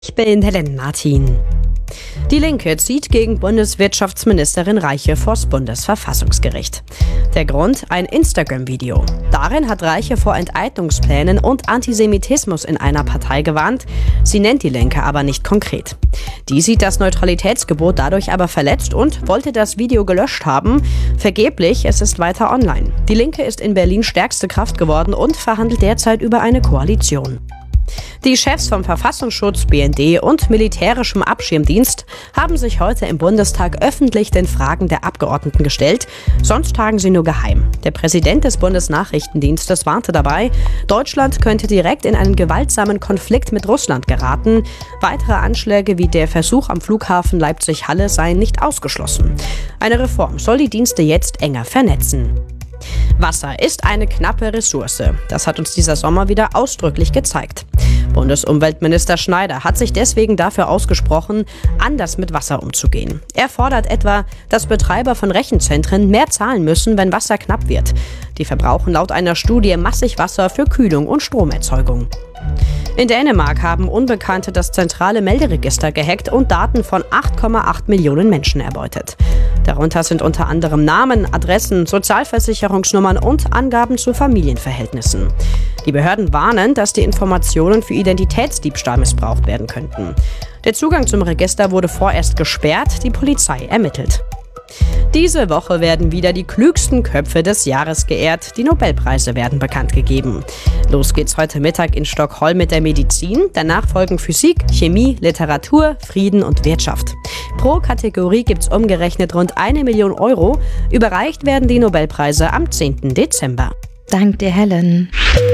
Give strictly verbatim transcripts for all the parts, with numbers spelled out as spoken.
Ich bin Helen Martin. Die Linke zieht gegen Bundeswirtschaftsministerin Reiche vors Bundesverfassungsgericht. Der Grund? Ein Instagram-Video. Darin hat Reiche vor Enteignungsplänen und Antisemitismus in einer Partei gewarnt. Sie nennt die Linke aber nicht konkret. Die sieht das Neutralitätsgebot dadurch aber verletzt und wollte das Video gelöscht haben. Vergeblich, es ist weiter online. Die Linke ist in Berlin stärkste Kraft geworden und verhandelt derzeit über eine Koalition. Die Chefs vom Verfassungsschutz, B N D und militärischem Abschirmdienst haben sich heute im Bundestag öffentlich den Fragen der Abgeordneten gestellt. Sonst tagen sie nur geheim. Der Präsident des Bundesnachrichtendienstes warnte dabei, Deutschland könnte direkt in einen gewaltsamen Konflikt mit Russland geraten. Weitere Anschläge wie der Versuch am Flughafen Leipzig-Halle seien nicht ausgeschlossen. Eine Reform soll die Dienste jetzt enger vernetzen. Wasser ist eine knappe Ressource. Das hat uns dieser Sommer wieder ausdrücklich gezeigt. Bundesumweltminister Schneider hat sich deswegen dafür ausgesprochen, anders mit Wasser umzugehen. Er fordert etwa, dass Betreiber von Rechenzentren mehr zahlen müssen, wenn Wasser knapp wird. Die verbrauchen laut einer Studie massig Wasser für Kühlung und Stromerzeugung. In Dänemark haben Unbekannte das zentrale Melderegister gehackt und Daten von acht Komma acht Millionen Menschen erbeutet. Darunter sind unter anderem Namen, Adressen, Sozialversicherungsnummern und Angaben zu Familienverhältnissen. Die Behörden warnen, dass die Informationen für Identitätsdiebstahl missbraucht werden könnten. Der Zugang zum Register wurde vorerst gesperrt, die Polizei ermittelt. Diese Woche werden wieder die klügsten Köpfe des Jahres geehrt. Die Nobelpreise werden bekannt gegeben. Los geht's heute Mittag in Stockholm mit der Medizin. Danach folgen Physik, Chemie, Literatur, Frieden und Wirtschaft. Pro Kategorie gibt's umgerechnet rund eine Million Euro. Überreicht werden die Nobelpreise am zehnten Dezember. Dank dir, Helen.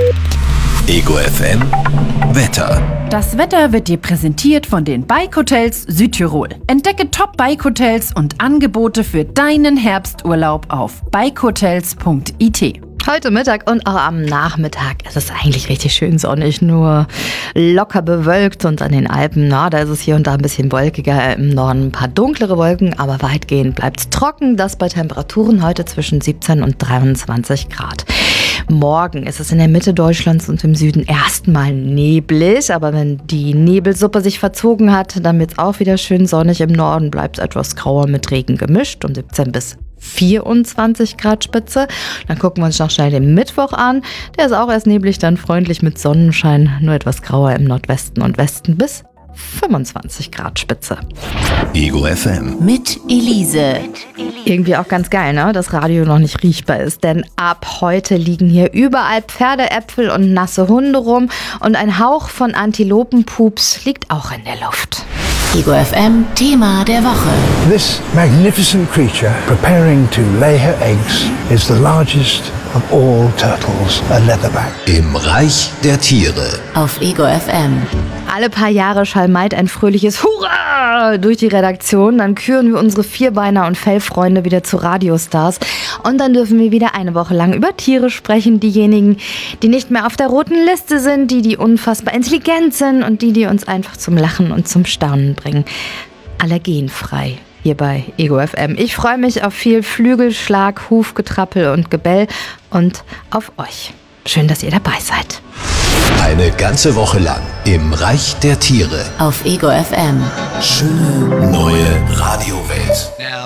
Ego F M Wetter. Das Wetter wird dir präsentiert von den Bike-Hotels Südtirol. Entdecke Top-Bike-Hotels und Angebote für deinen Herbsturlaub auf bike hotels punkt i t. Heute Mittag und auch am Nachmittag ist es eigentlich richtig schön sonnig, nur locker bewölkt und an den Alpen, na, da ist es hier und da ein bisschen wolkiger, im Norden ein paar dunklere Wolken, aber weitgehend bleibt es trocken, das bei Temperaturen heute zwischen siebzehn und dreiundzwanzig Grad. Morgen ist es in der Mitte Deutschlands und im Süden erstmal neblig, aber wenn die Nebelsuppe sich verzogen hat, dann wird es auch wieder schön sonnig. Im Norden bleibt es etwas grauer mit Regen gemischt, um siebzehn bis vierundzwanzig Grad Spitze. Dann gucken wir uns noch schnell den Mittwoch an. Der ist auch erst neblig, dann freundlich mit Sonnenschein, nur etwas grauer im Nordwesten und Westen bis fünfundzwanzig Grad Spitze. Ego F M Mit Elise. Irgendwie auch ganz geil, ne? Dass Radio noch nicht riechbar ist, denn ab heute liegen hier überall Pferdeäpfel und nasse Hunde rum und ein Hauch von Antilopenpups liegt auch in der Luft. Ego F M Thema der Woche. This magnificent creature preparing to lay her eggs is the largest of all turtles, a leatherback. Im Reich der Tiere. Auf Ego F M. Alle paar Jahre schallt ein fröhliches Hurra durch die Redaktion. Dann küren wir unsere Vierbeiner und Fellfreunde wieder zu Radiostars. Und dann dürfen wir wieder eine Woche lang über Tiere sprechen. Diejenigen, die nicht mehr auf der roten Liste sind, die, die unfassbar intelligent sind und die, die uns einfach zum Lachen und zum Staunen bringen. Allergenfrei. Hier bei Ego F M. Ich freue mich auf viel Flügelschlag, Hufgetrappel und Gebell und auf euch. Schön, dass ihr dabei seid. Eine ganze Woche lang im Reich der Tiere. Auf Ego F M. Schöne neue Radiowelt.